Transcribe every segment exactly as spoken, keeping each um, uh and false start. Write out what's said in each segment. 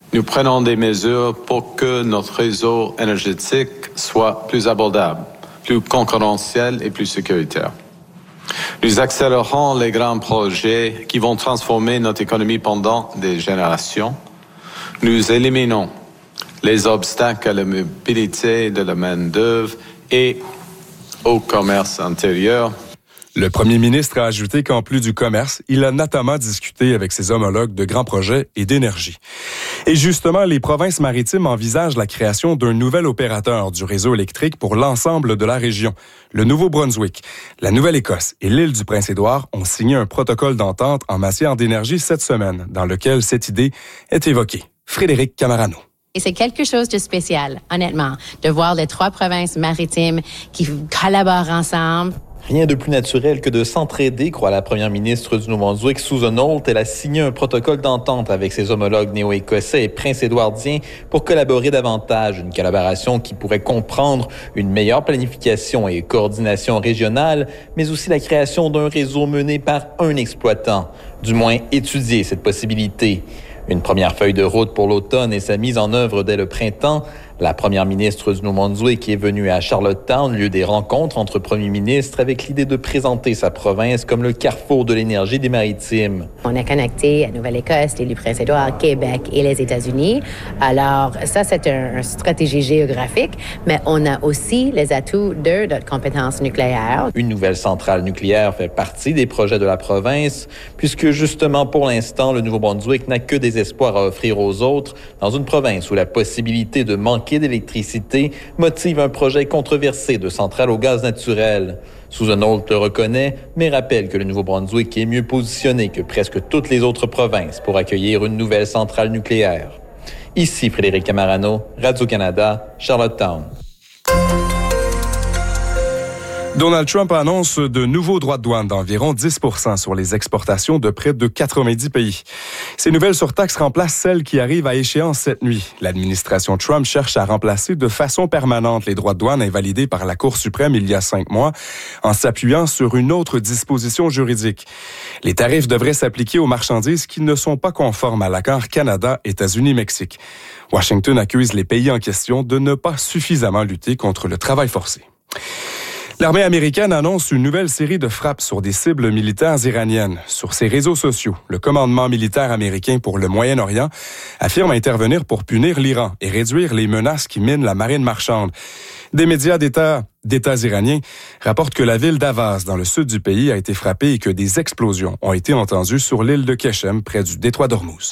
Nous prenons des mesures pour que notre réseau énergétique soit plus abordable, plus concurrentiel et plus sécuritaire. Nous accélérons les grands projets qui vont transformer notre économie pendant des générations. Nous éliminons les obstacles à la mobilité de la main-d'œuvre et au commerce intérieur. Le premier ministre a ajouté qu'en plus du commerce, il a notamment discuté avec ses homologues de grands projets et d'énergie. Et justement, les provinces maritimes envisagent la création d'un nouvel opérateur du réseau électrique pour l'ensemble de la région. Le Nouveau-Brunswick, la Nouvelle-Écosse et l'île du Prince-Édouard ont signé un protocole d'entente en matière d'énergie cette semaine, dans lequel cette idée est évoquée. Frédéric Camarano. Et c'est quelque chose de spécial, honnêtement, de voir les trois provinces maritimes qui collaborent ensemble. Rien de plus naturel que de s'entraider, croit la première ministre du Nouveau-Brunswick, Susan Holt. Elle a signé un protocole d'entente avec ses homologues néo-écossais et prince-édouardiens pour collaborer davantage. Une collaboration qui pourrait comprendre une meilleure planification et coordination régionale, mais aussi la création d'un réseau mené par un exploitant. Du moins, étudier cette possibilité. Une première feuille de route pour l'automne et sa mise en œuvre dès le printemps. La première ministre du Nouveau-Brunswick est venue à Charlottetown, lieu des rencontres entre premiers ministres, avec l'idée de présenter sa province comme le carrefour de l'énergie des maritimes. On est connecté à Nouvelle-Écosse, l'île du Prince-Édouard, Québec et les États-Unis. Alors, ça, c'est une stratégie géographique, mais on a aussi les atouts de notre compétence nucléaire. Une nouvelle centrale nucléaire fait partie des projets de la province, puisque justement, pour l'instant, le Nouveau-Brunswick n'a que des espoirs à offrir aux autres dans une province où la possibilité de manquer d'électricité motive un projet controversé de centrale au gaz naturel. Susan Holt le reconnaît, mais rappelle que le Nouveau-Brunswick est mieux positionné que presque toutes les autres provinces pour accueillir une nouvelle centrale nucléaire. Ici Frédéric Camarano, Radio-Canada, Charlottetown. Donald Trump annonce de nouveaux droits de douane d'environ dix pour cent sur les exportations de près de quatre-vingt-dix pays. Ces nouvelles surtaxes remplacent celles qui arrivent à échéance cette nuit. L'administration Trump cherche à remplacer de façon permanente les droits de douane invalidés par la Cour suprême il y a cinq mois en s'appuyant sur une autre disposition juridique. Les tarifs devraient s'appliquer aux marchandises qui ne sont pas conformes à l'accord Canada, États-Unis, Mexique. Washington accuse les pays en question de ne pas suffisamment lutter contre le travail forcé. L'armée américaine annonce une nouvelle série de frappes sur des cibles militaires iraniennes. Sur ses réseaux sociaux, le commandement militaire américain pour le Moyen-Orient affirme intervenir pour punir l'Iran et réduire les menaces qui minent la marine marchande. Des médias d'État, d'États iraniens rapportent que la ville d'Avaz, dans le sud du pays, a été frappée et que des explosions ont été entendues sur l'île de Keshem, près du détroit d'Ormuz.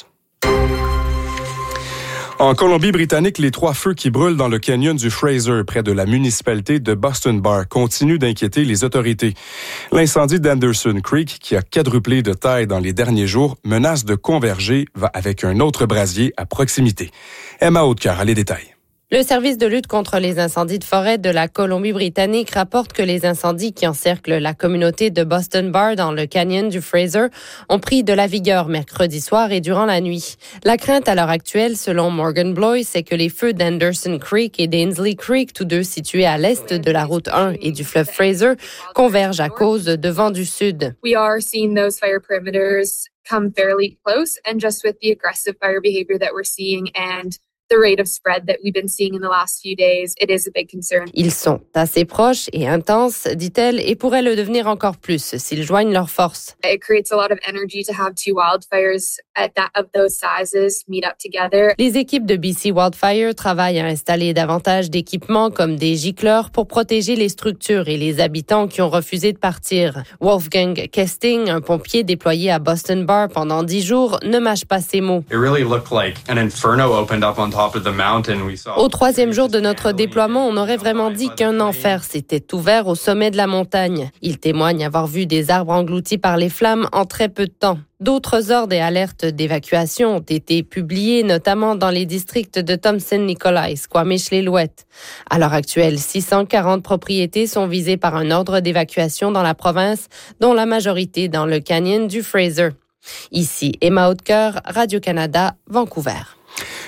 En Colombie-Britannique, les trois feux qui brûlent dans le canyon du Fraser, près de la municipalité de Boston Bar, continuent d'inquiéter les autorités. L'incendie d'Anderson Creek, qui a quadruplé de taille dans les derniers jours, menace de converger avec un autre brasier à proximité. Emma Hautecœur a les détails. Le service de lutte contre les incendies de forêt de la Colombie-Britannique rapporte que les incendies qui encerclent la communauté de Boston Bar dans le canyon du Fraser ont pris de la vigueur mercredi soir et durant la nuit. La crainte à l'heure actuelle, selon Morgan Bloy, c'est que les feux d'Anderson Creek et d'Ainslie Creek, tous deux situés à l'est de la route un et du fleuve Fraser, convergent à cause de vents du sud. We are seeing those fire perimeters come fairly close, and just with the aggressive fire behavior that we're seeing and the rate of spread that we've been seeing in the last few days, it is a big concern. Ils sont assez proches et intenses, dit-elle, et pourraient le devenir encore plus s'ils joignent leurs forces. It creates a lot of energy to have two wildfires at that of those sizes meet up together. Les équipes de B C Wildfire travaillent à installer davantage d'équipements comme des gicleurs pour protéger les structures et les habitants qui ont refusé de partir. Wolfgang Kesting, un pompier déployé à Boston Bar pendant dix jours, ne mâche pas ses mots. It really looked like an inferno opened up on Au troisième jour de notre déploiement, on aurait vraiment dit qu'un enfer s'était ouvert au sommet de la montagne. Il témoigne avoir vu des arbres engloutis par les flammes en très peu de temps. D'autres ordres et alertes d'évacuation ont été publiés, notamment dans les districts de Thompson, Nicolay, Squamish-les-Louettes. À l'heure actuelle, six cent quarante propriétés sont visées par un ordre d'évacuation dans la province, dont la majorité dans le canyon du Fraser. Ici, Emma Hautecœur, Radio-Canada, Vancouver.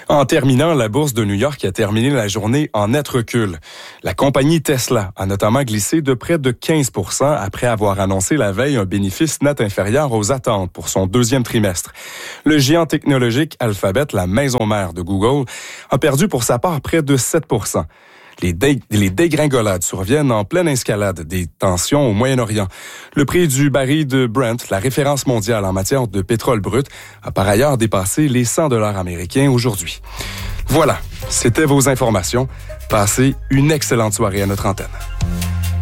En terminant, la bourse de New York a terminé la journée en net recul. La compagnie Tesla a notamment glissé de près de quinze pour cent après avoir annoncé la veille un bénéfice net inférieur aux attentes pour son deuxième trimestre. Le géant technologique Alphabet, la maison mère de Google, a perdu pour sa part près de sept pour cent. Les, dé- les dégringolades surviennent en pleine escalade des tensions au Moyen-Orient. Le prix du baril de Brent, la référence mondiale en matière de pétrole brut, a par ailleurs dépassé les cent dollars américains aujourd'hui. Voilà, c'était vos informations. Passez une excellente soirée à notre antenne.